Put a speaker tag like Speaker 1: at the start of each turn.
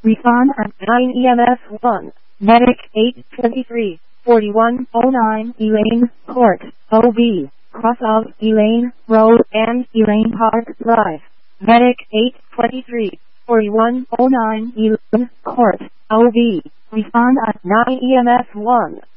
Speaker 1: Respond at 9 EMS 1. Medic 823, 4109 Elaine Court, OB, cross of Elaine Road and Elaine Park Drive. Medic 823, 4109 Elaine Court, OB. Respond at 9 EMS 1.